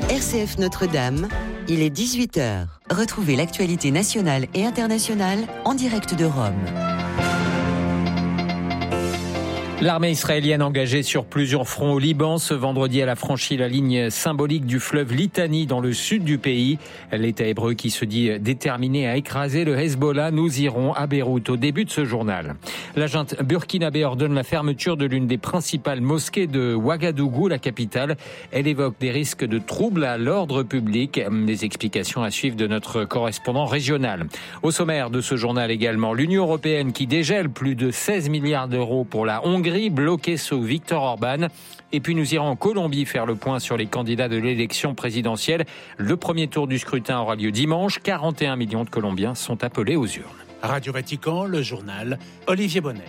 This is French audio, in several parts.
RCF Notre-Dame, il est 18h. Retrouvez l'actualité nationale et internationale en direct de Rome. L'armée israélienne engagée sur plusieurs fronts au Liban, ce vendredi, elle a franchi la ligne symbolique du fleuve Litani dans le sud du pays. L'État hébreu qui se dit déterminé à écraser le Hezbollah. Nous irons à Beyrouth au début de ce journal. La junte burkinabé ordonne la fermeture de l'une des principales mosquées de Ouagadougou, la capitale. Elle évoque des risques de troubles à l'ordre public. Des explications à suivre de notre correspondant régional. Au sommaire de ce journal également, l'Union européenne qui dégèle plus de 16 milliards d'euros pour la Hongrie, bloqué sous Viktor Orban. Et puis nous irons en Colombie faire le point sur les candidats de l'élection présidentielle. Le premier tour du scrutin aura lieu dimanche. 41 millions de Colombiens sont appelés aux urnes. Radio Vatican, le journal, Olivier Bonnel.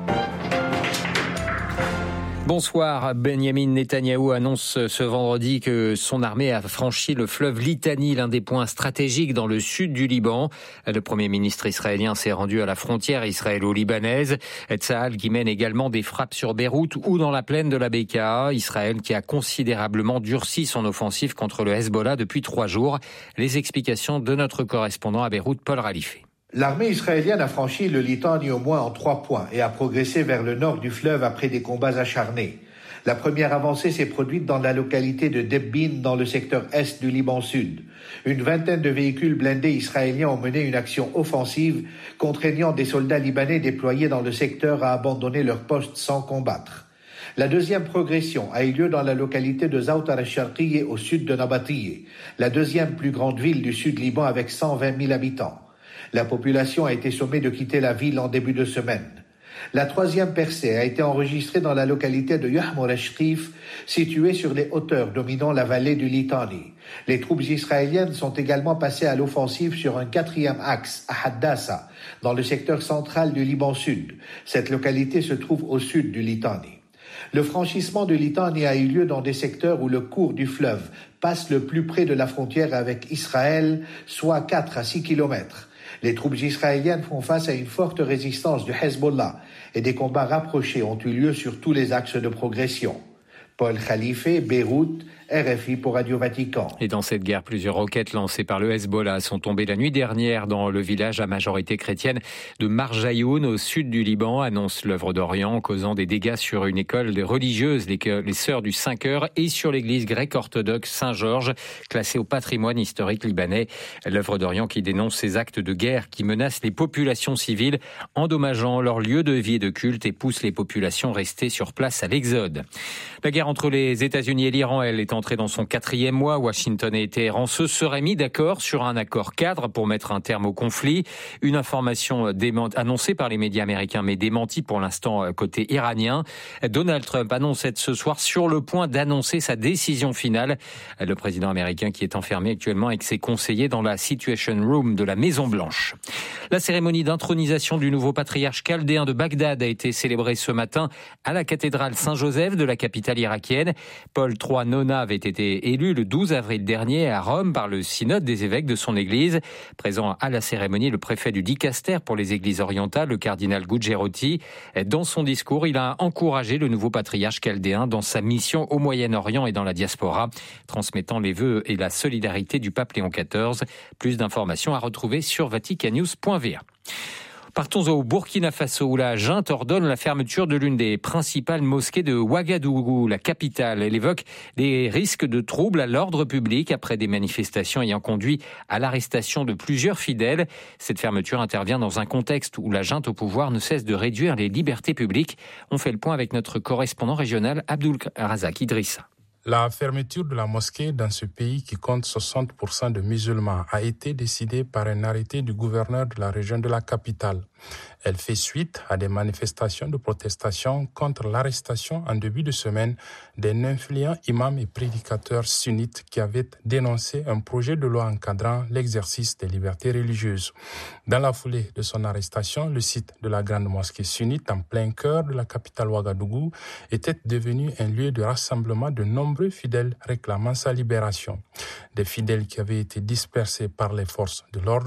Bonsoir. Benjamin Netanyahou annonce ce vendredi que son armée a franchi le fleuve Litani, l'un des points stratégiques dans le sud du Liban. Le premier ministre israélien s'est rendu à la frontière israélo-libanaise. Tsahal qui mène également des frappes sur Beyrouth ou dans la plaine de la Bekaa. Israël qui a considérablement durci son offensive contre le Hezbollah depuis 3 jours. Les explications de notre correspondant à Beyrouth, Paul Ralifé. L'armée israélienne a franchi le Litani au moins en 3 points et a progressé vers le nord du fleuve après des combats acharnés. La première avancée s'est produite dans la localité de Debbin, dans le secteur est du Liban Sud. Une vingtaine de véhicules blindés israéliens ont mené une action offensive, contraignant des soldats libanais déployés dans le secteur à abandonner leur poste sans combattre. La deuxième progression a eu lieu dans la localité de Zawtar al-Sharqiyye au sud de Nabatiyye, la deuxième plus grande ville du sud Liban avec 120 000 habitants. La population a été sommée de quitter la ville en début de semaine. La troisième percée a été enregistrée dans la localité de Yahmour al-Shrif, située sur les hauteurs dominant la vallée du Litani. Les troupes israéliennes sont également passées à l'offensive sur un 4e axe, à Haddasa, dans le secteur central du Liban Sud. Cette localité se trouve au sud du Litani. Le franchissement du Litani a eu lieu dans des secteurs où le cours du fleuve passe le plus près de la frontière avec Israël, soit 4 à 6 kilomètres. Les troupes israéliennes font face à une forte résistance du Hezbollah et des combats rapprochés ont eu lieu sur tous les axes de progression. Paul Khalifé, Beyrouth, RFI pour Radio Vatican. Et dans cette guerre, plusieurs roquettes lancées par le Hezbollah sont tombées la nuit dernière dans le village à majorité chrétienne de Marjayoun, au sud du Liban, annonce l'œuvre d'Orient, causant des dégâts sur une école des religieuses, les Sœurs du 5 heures, et sur l'église grecque orthodoxe Saint-Georges, classée au patrimoine historique libanais. L'œuvre d'Orient qui dénonce ces actes de guerre qui menacent les populations civiles, endommageant leur lieu de vie et de culte et poussent les populations restées sur place à l'exode. La guerre entre les États-Unis et l'Iran, elle est entrée dans son 4e mois. Washington et Téhéran se seraient mis d'accord sur un accord cadre pour mettre un terme au conflit. Une information annoncée par les médias américains mais démentie pour l'instant côté iranien. Donald Trump annonce être ce soir sur le point d'annoncer sa décision finale. Le président américain qui est enfermé actuellement avec ses conseillers dans la Situation Room de la Maison Blanche. La cérémonie d'intronisation du nouveau patriarche chaldéen de Bagdad a été célébrée ce matin à la cathédrale Saint-Joseph de la capitale irakienne. Paul III Nona avait été élu le 12 avril dernier à Rome par le synode des évêques de son église. Présent à la cérémonie, le préfet du Dicaster pour les églises orientales, le cardinal Gugerotti. Dans son discours, il a encouragé le nouveau patriarche chaldéen dans sa mission au Moyen-Orient et dans la diaspora, transmettant les vœux et la solidarité du pape Léon XIV. Plus d'informations à retrouver sur vaticannews.va. Partons au Burkina Faso où la junte ordonne la fermeture de l'une des principales mosquées de Ouagadougou, la capitale. Elle évoque des risques de troubles à l'ordre public après des manifestations ayant conduit à l'arrestation de plusieurs fidèles. Cette fermeture intervient dans un contexte où la junte au pouvoir ne cesse de réduire les libertés publiques. On fait le point avec notre correspondant régional Abdul Razak Idrissa. La fermeture de la mosquée dans ce pays qui compte 60% de musulmans a été décidée par un arrêté du gouverneur de la région de la capitale. Elle fait suite à des manifestations de protestation contre l'arrestation en début de semaine d'un influent imam et prédicateur sunnite qui avait dénoncé un projet de loi encadrant l'exercice des libertés religieuses. Dans la foulée de son arrestation, le site de la grande mosquée sunnite en plein cœur de la capitale Ouagadougou était devenu un lieu de rassemblement de nombreux fidèles réclamant sa libération. Des fidèles qui avaient été dispersés par les forces de l'ordre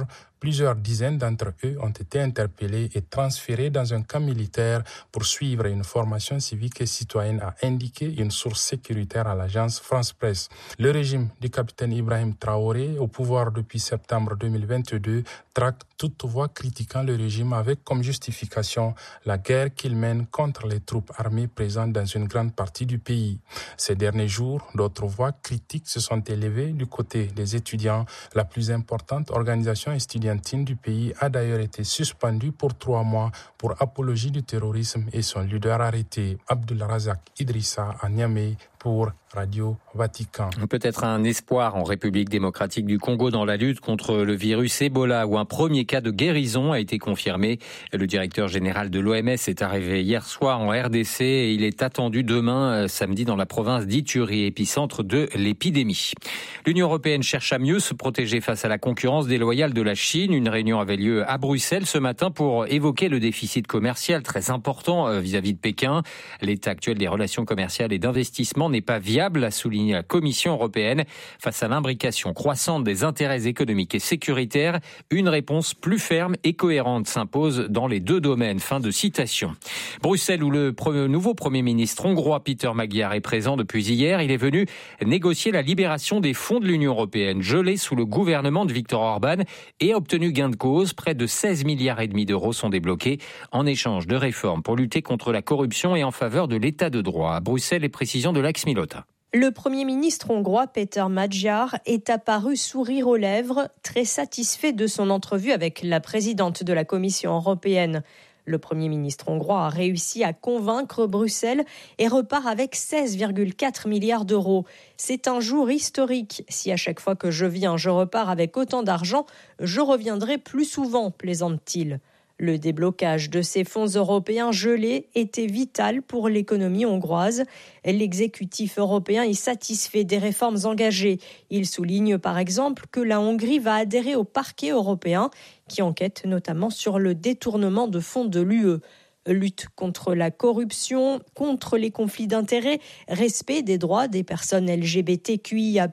Plusieurs dizaines d'entre eux ont été interpellés et transférés dans un camp militaire pour suivre une formation civique et citoyenne, a indiqué une source sécuritaire à l'agence France Presse. Le régime du capitaine Ibrahim Traoré, au pouvoir depuis septembre 2022, traque toute voix critiquant le régime avec comme justification la guerre qu'il mène contre les troupes armées présentes dans une grande partie du pays. Ces derniers jours, d'autres voix critiques se sont élevées du côté des étudiants. La plus importante organisation estudiantine du pays a d'ailleurs été suspendue pour 3 mois pour apologie du terrorisme et son leader arrêté, Abdulrazak Idrissa, à Niamey, pour Radio Vatican. Peut-être un espoir en République démocratique du Congo dans la lutte contre le virus Ebola, où un premier cas de guérison a été confirmé. Le directeur général de l'OMS est arrivé hier soir en RDC et il est attendu demain, samedi, dans la province d'Ituri, épicentre de l'épidémie. L'Union européenne cherche à mieux se protéger face à la concurrence déloyale de la Chine. Une réunion avait lieu à Bruxelles ce matin pour évoquer le déficit commercial très important vis-à-vis de Pékin. L'état actuel des relations commerciales et d'investissement n'est pas viable, a souligné la Commission européenne. Face à l'imbrication croissante des intérêts économiques et sécuritaires, une réponse plus ferme et cohérente s'impose dans les deux domaines. Fin de citation. Bruxelles, où le nouveau Premier ministre hongrois Peter Magyar est présent depuis hier, il est venu négocier la libération des fonds de l'Union européenne gelés sous le gouvernement de Viktor Orban et a obtenu gain de cause. Près de 16,5 milliards d'euros sont débloqués en échange de réformes pour lutter contre la corruption et en faveur de l'état de droit. À Bruxelles, les précisions de Lax Milota. Le Premier ministre hongrois Peter Magyar est apparu sourire aux lèvres, très satisfait de son entrevue avec la présidente de la Commission européenne. Le Premier ministre hongrois a réussi à convaincre Bruxelles et repart avec 16,4 milliards d'euros. C'est un jour historique. Si à chaque fois que je viens, je repars avec autant d'argent, je reviendrai plus souvent, plaisante-t-il. Le déblocage de ces fonds européens gelés était vital pour l'économie hongroise. L'exécutif européen est satisfait des réformes engagées. Il souligne par exemple que la Hongrie va adhérer au parquet européen qui enquête notamment sur le détournement de fonds de l'UE. Lutte contre la corruption, contre les conflits d'intérêts, respect des droits des personnes LGBTQIA+.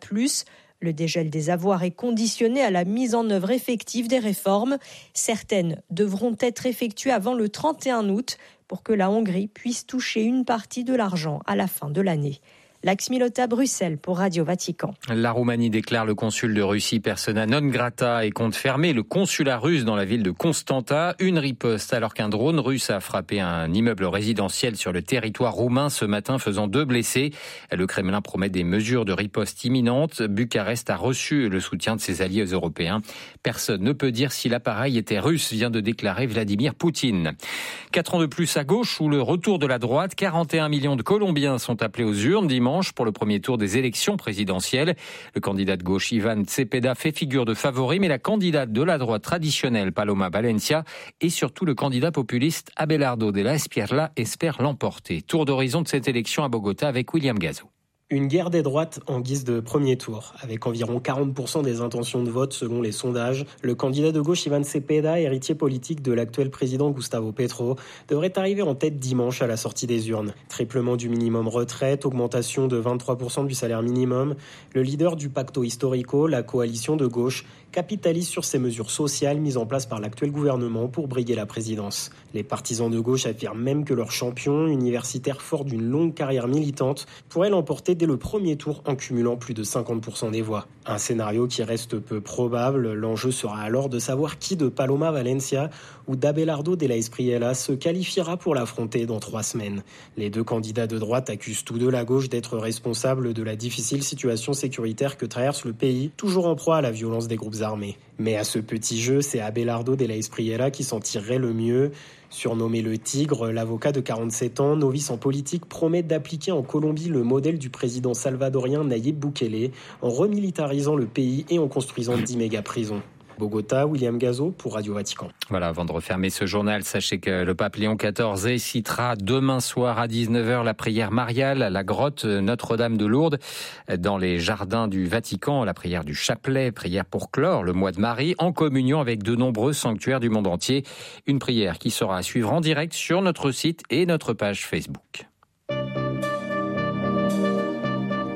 Le dégel des avoirs est conditionné à la mise en œuvre effective des réformes. Certaines devront être effectuées avant le 31 août pour que la Hongrie puisse toucher une partie de l'argent à la fin de l'année. Lax Milota, Bruxelles pour Radio Vatican. La Roumanie déclare le consul de Russie persona non grata et compte fermer le consulat russe dans la ville de Constanta. Une riposte alors qu'un drone russe a frappé un immeuble résidentiel sur le territoire roumain ce matin, faisant 2 blessés. Le Kremlin promet des mesures de riposte imminentes. Bucarest a reçu le soutien de ses alliés européens. Personne ne peut dire si l'appareil était russe, vient de déclarer Vladimir Poutine. 4 ans de plus à gauche, où le retour de la droite, 41 millions de Colombiens sont appelés aux urnes dimanche pour le premier tour des élections présidentielles. Le candidat de gauche Iván Cepeda fait figure de favori, mais la candidate de la droite traditionnelle Paloma Valencia et surtout le candidat populiste Abelardo de la Espriella espèrent l'emporter. Tour d'horizon de cette élection à Bogota avec William Gazo. Une guerre des droites en guise de premier tour. Avec environ 40% des intentions de vote selon les sondages, le candidat de gauche Iván Cepeda, héritier politique de l'actuel président Gustavo Petro, devrait arriver en tête dimanche à la sortie des urnes. Triplement du minimum retraite, augmentation de 23% du salaire minimum, le leader du Pacto Histórico, la coalition de gauche, capitalise sur ces mesures sociales mises en place par l'actuel gouvernement pour briguer la présidence. Les partisans de gauche affirment même que leur champion, universitaire fort d'une longue carrière militante, pourrait l'emporter dès le premier tour en cumulant plus de 50% des voix. Un scénario qui reste peu probable. L'enjeu sera alors de savoir qui de Paloma Valencia ou d'Abelardo de la Espriella se qualifiera pour l'affronter dans 3 semaines. Les deux candidats de droite accusent tous deux la gauche d'être responsable de la difficile situation sécuritaire que traverse le pays, toujours en proie à la violence des groupes armés. Mais à ce petit jeu, c'est Abelardo de la Espriella qui s'en tirerait le mieux. Surnommé le Tigre, l'avocat de 47 ans, novice en politique, promet d'appliquer en Colombie le modèle du président salvadorien Nayib Bukele en remilitarisant le pays et en construisant 10 méga-prisons. Bogota, William Gazo pour Radio Vatican. Voilà, avant de refermer ce journal, sachez que le pape Léon XIV citera demain soir à 19h la prière mariale à la grotte Notre-Dame de Lourdes dans les jardins du Vatican, la prière du chapelet, prière pour clore le mois de Marie en communion avec de nombreux sanctuaires du monde entier. Une prière qui sera à suivre en direct sur notre site et notre page Facebook.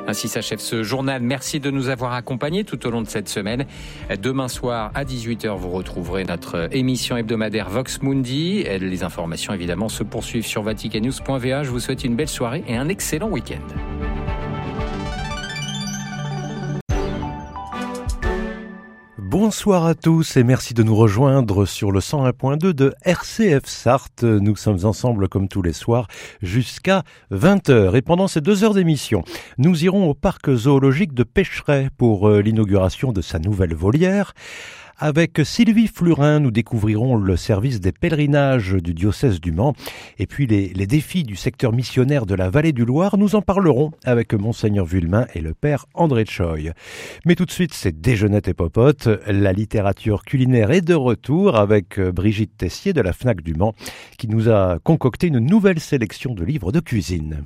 Ainsi s'achève ce journal. Merci de nous avoir accompagnés tout au long de cette semaine. Demain soir à 18h, vous retrouverez notre émission hebdomadaire Vox Mundi. Les informations évidemment se poursuivent sur vaticannews.va. Je vous souhaite une belle soirée et un excellent week-end. Bonsoir à tous et merci de nous rejoindre sur le 101.2 de RCF Sarthe. Nous sommes ensemble comme tous les soirs jusqu'à 20h. Et pendant ces 2 heures d'émission, nous irons au parc zoologique de Pécheret pour l'inauguration de sa nouvelle volière. Avec Sylvie Flurin, nous découvrirons le service des pèlerinages du diocèse du Mans et puis les défis du secteur missionnaire de la vallée du Loir. Nous en parlerons avec Monseigneur Vuillemin et le père André Choy. Mais tout de suite, c'est Déjeunette et Popote. La littérature culinaire est de retour avec Brigitte Tessier de la FNAC du Mans qui nous a concocté une nouvelle sélection de livres de cuisine.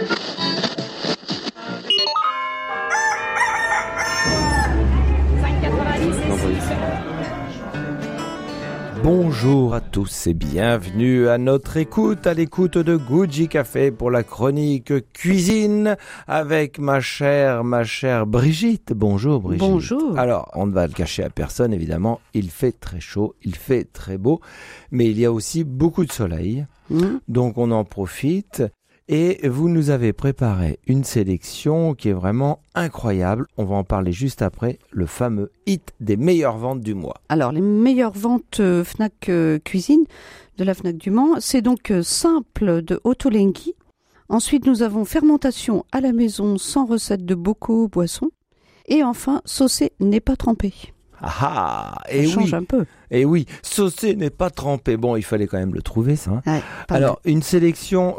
Bonjour à tous et bienvenue à notre écoute, à l'écoute de Gucci Café pour la chronique cuisine avec ma chère Brigitte. Bonjour Brigitte. Bonjour. Alors, on ne va le cacher à personne évidemment, il fait très chaud, il fait très beau, mais il y a aussi beaucoup de soleil, donc on en profite. Et vous nous avez préparé une sélection qui est vraiment incroyable. On va en parler juste après, le fameux hit des meilleures ventes du mois. Alors, les meilleures ventes Fnac Cuisine de la Fnac du Mans, c'est donc simple de Ottolenghi. Ensuite, nous avons fermentation à la maison sans recette de bocaux, boissons. Et enfin, saucé n'est pas trempé. Ah, et ça change un peu. Et oui, saucé n'est pas trempé. Bon, il fallait quand même le trouver, ça. Hein. Ouais, alors, une sélection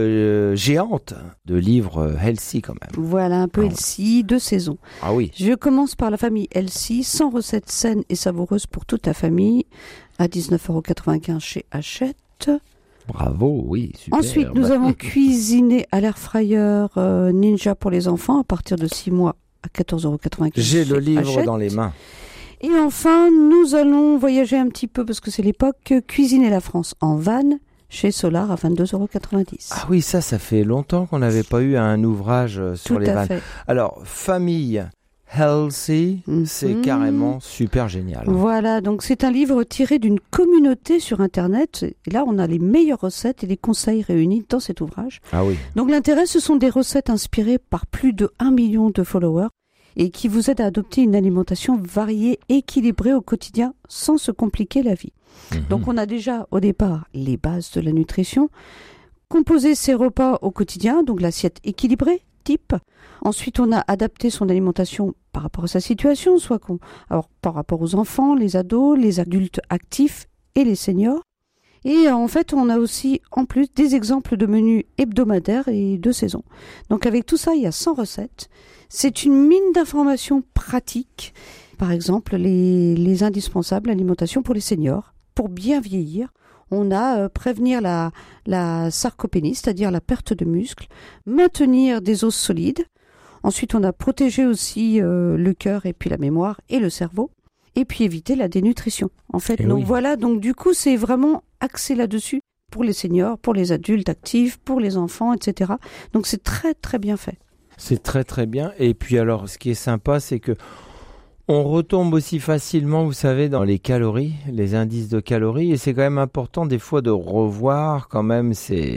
géante de livres healthy quand même. Voilà, un peu healthy, de saison. Ah oui. Je commence par la famille healthy, 100 recettes saines et savoureuses pour toute la famille, à 19,95 € chez Hachette. Bravo, oui, super. Ensuite, nous avons cuisiné à l'air fryer Ninja pour les enfants à partir de 6 mois à 14,95 €. J'ai le livre Hachette. dans les mains. Et enfin, nous allons voyager un petit peu, parce que c'est l'époque, cuisiner la France en van, chez Solar, à 22,90 €. Ah oui, ça fait longtemps qu'on n'avait pas eu un ouvrage sur les vannes. Fait. Alors, famille healthy, c'est carrément super génial. Voilà, donc c'est un livre tiré d'une communauté sur Internet. Et là, on a les meilleures recettes et les conseils réunis dans cet ouvrage. Ah oui. Donc l'intérêt, ce sont des recettes inspirées par plus de 1 million de followers et qui vous aident à adopter une alimentation variée, équilibrée au quotidien, sans se compliquer la vie. Donc on a déjà au départ les bases de la nutrition, composer ses repas au quotidien, donc l'assiette équilibrée, type. Ensuite on a adapté son alimentation par rapport à sa situation, alors par rapport aux enfants, les ados, les adultes actifs et les seniors. Et en fait, on a aussi, en plus, des exemples de menus hebdomadaires et de saison. Donc avec tout ça, il y a 100 recettes. C'est une mine d'informations pratiques. Par exemple, les indispensables alimentations pour les seniors. Pour bien vieillir, on a prévenir la sarcopénie, c'est-à-dire la perte de muscles, maintenir des os solides. Ensuite, on a protégé aussi le cœur et puis la mémoire et le cerveau. Et puis éviter la dénutrition. En fait, donc voilà, donc du coup, c'est vraiment axé là-dessus pour les seniors, pour les adultes actifs, pour les enfants, etc. Donc c'est très très bien fait. C'est très très bien. Et puis alors, ce qui est sympa, c'est que on retombe aussi facilement, vous savez, dans les calories, les indices de calories. Et c'est quand même important des fois de revoir quand même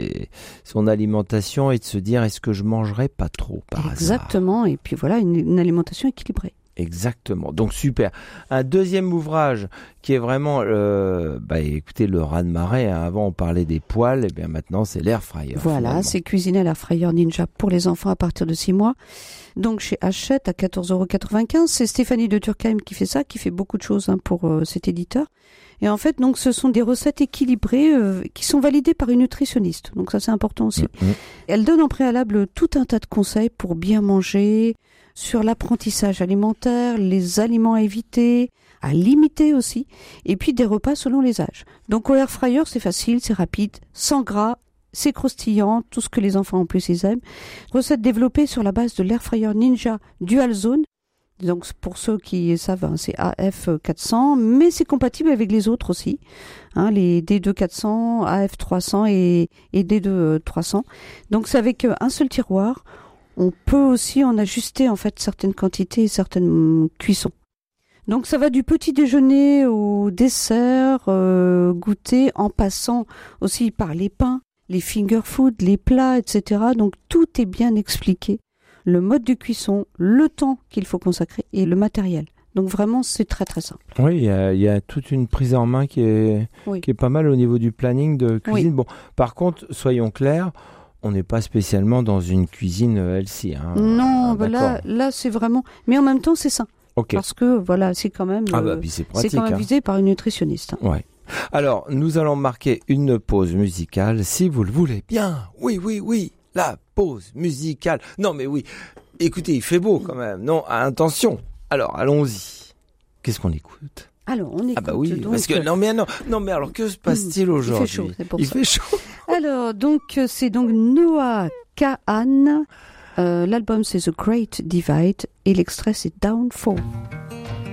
son alimentation et de se dire, est-ce que je mangerai pas trop par hasard ? Exactement. Et puis voilà, une alimentation équilibrée. Exactement, donc super. Un deuxième ouvrage qui est vraiment, écoutez, le raz-de-marée. Hein. Avant on parlait des poêles, et bien maintenant c'est l'air fryer. Voilà, finalement. C'est cuisiner à l'air fryer Ninja pour les enfants à partir de 6 mois. Donc chez Hachette à 14,95 €. C'est Stéphanie de Turckheim qui fait ça, qui fait beaucoup de choses pour cet éditeur. Et en fait, donc, ce sont des recettes équilibrées qui sont validées par une nutritionniste. Donc ça, c'est important aussi. Elle donne en préalable tout un tas de conseils pour bien manger, sur l'apprentissage alimentaire, les aliments à éviter, à limiter aussi, et puis des repas selon les âges. Donc au air fryer, c'est facile, c'est rapide, sans gras, c'est croustillant, tout ce que les enfants en plus ils aiment. Recette développée sur la base de l'air fryer Ninja Dual Zone. Donc pour ceux qui savent, c'est AF400, mais c'est compatible avec les autres aussi, les D2 400, AF300 et D2 300. Donc c'est avec un seul tiroir. on peut aussi en ajuster en fait certaines quantités et certaines cuissons. Donc ça va du petit déjeuner au dessert, goûter, en passant aussi par les pains, les finger food, les plats, etc. Donc tout est bien expliqué. Le mode de cuisson, le temps qu'il faut consacrer et le matériel. Donc vraiment, c'est très très simple. Oui, il y a toute une prise en main qui est pas mal au niveau du planning de cuisine. Oui. Bon, par contre, soyons clairs, on n'est pas spécialement dans une cuisine healthy. Hein. Non, là c'est vraiment... Mais en même temps, c'est sain. Okay. Parce que voilà, c'est quand même, c'est pratique, c'est quand même visé par une nutritionniste. Hein. Ouais. Alors, nous allons marquer une pause musicale, si vous le voulez bien. Oui, la pause musicale. Non, mais oui. Écoutez, il fait beau quand même. Non, attention. Alors, allons-y. Qu'est-ce qu'on écoute ? Alors, on écoute. Ah bah oui, donc... parce que non mais alors que se passe-t-il aujourd'hui ? Il fait chaud, c'est pour ça. Il fait chaud. Alors, donc c'est donc Noah Kahan. L'album c'est The Great Divide et l'extrait c'est Downfall.